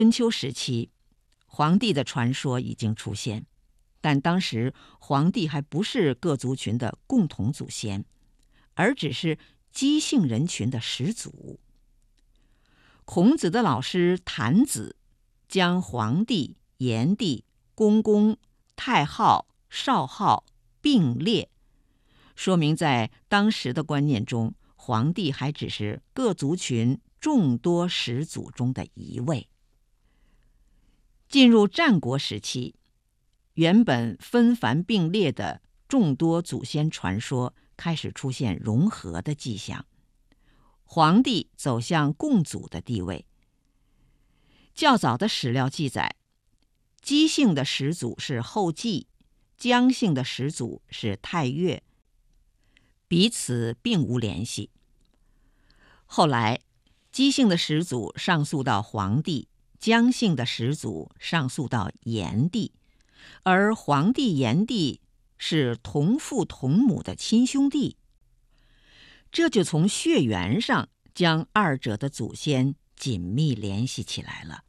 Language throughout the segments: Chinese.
春秋时期，黄帝的传说已经出现，但当时黄帝还不是各族群的共同祖先，而只是姬姓人群的始祖。孔子的老师郯子将黄帝、炎帝、公公、太昊、少昊并列，说明在当时的观念中，黄帝还只是各族群众多始祖中的一位。进入战国时期，原本纷繁并列的众多祖先传说开始出现融合的迹象，黄帝走向共祖的地位。较早的史料记载，姬姓的始祖是后稷，姜姓的始祖是太岳，彼此并无联系。后来，姬姓的始祖上溯到黄帝，姜姓的始祖上溯到炎帝，而黄帝、炎帝是同父同母的亲兄弟，这就从血缘上将二者的祖先紧密联系起来了。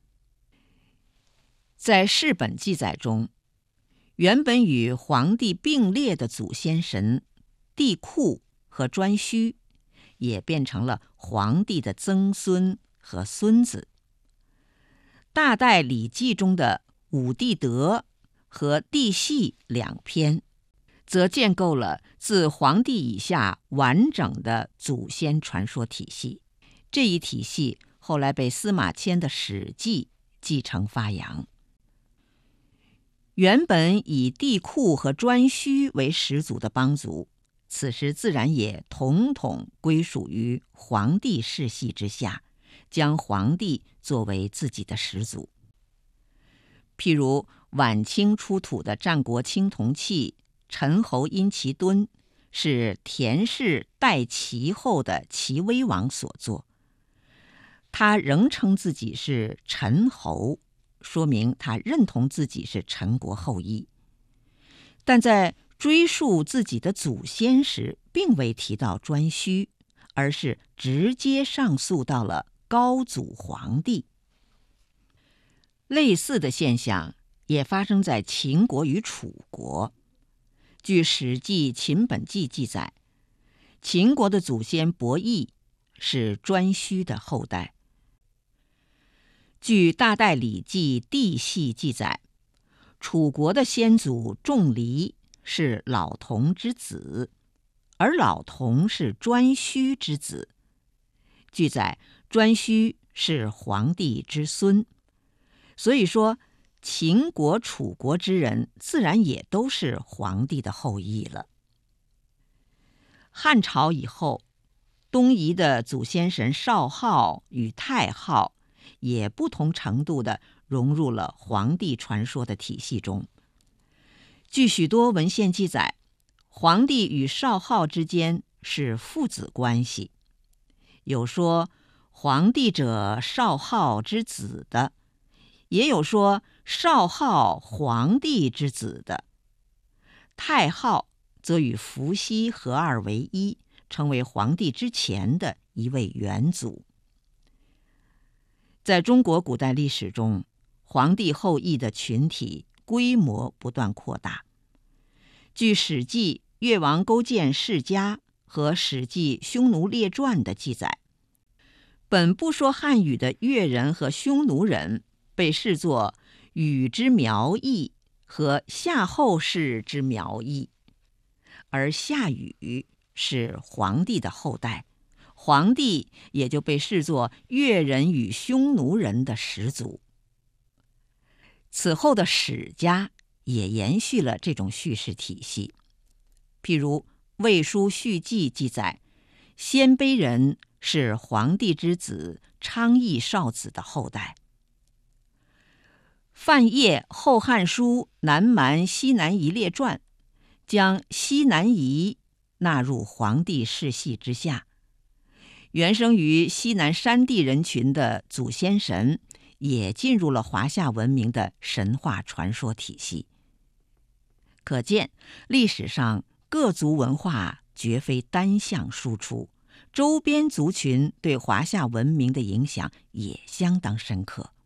在世本记载中，原本与黄帝并列的祖先神帝喾和颛顼，也变成了黄帝的曾孙和孙子。大代礼记中的武帝德和帝系两篇，则建构了自黄帝以下完整的祖先传说体系。这一体系后来被司马迁的《史记》继承发扬。原本以帝喾和颛顼为始祖的邦族，此时自然也统统归属于黄帝世系之下，将黄帝作为自己的始祖。譬如晚清出土的战国青铜器陈侯殷其敦，是田氏代齐后的齐威王所作，他仍称自己是陈侯，说明他认同自己是陈国后裔。但在追溯自己的祖先时，并未提到颛顼，而是直接上溯到了高祖黄帝。类似的现象也发生在秦国与楚国。据《史记·秦本纪》记载，秦国的祖先伯益是颛顼的后代。据《大代礼记·帝系》记载，楚国的先祖仲离是老童之子，而老童是颛顼之子。据载，颛顼是黄帝之孙。所以说，秦国、楚国之人自然也都是黄帝的后裔了。汉朝以后，东夷的祖先神少昊与太昊也不同程度地融入了黄帝传说的体系中。据许多文献记载，黄帝与少昊之间是父子关系，有说黄帝者少昊之子的，也有说少昊黄帝之子的。太昊则与伏羲合二为一，成为黄帝之前的一位元祖。在中国古代历史中，黄帝后裔的群体规模不断扩大。据《史记·越王勾践世家》和《史记·匈奴列传》的记载，本不说汉语的越人和匈奴人被视作禹之苗裔和夏后氏之苗裔，而夏禹是黄帝的后代，黄帝也就被视作越人与匈奴人的始祖。此后的史家也延续了这种叙事体系。譬如《魏书·续记》记载，鲜卑人是黄帝之子昌邑少子的后代。范晔《后汉书·南蛮西南夷列传》将西南夷纳入黄帝世系之下，原生于西南山地人群的祖先神也进入了华夏文明的神话传说体系。可见，历史上各族文化绝非单向输出，周边族群对华夏文明的影响也相当深刻。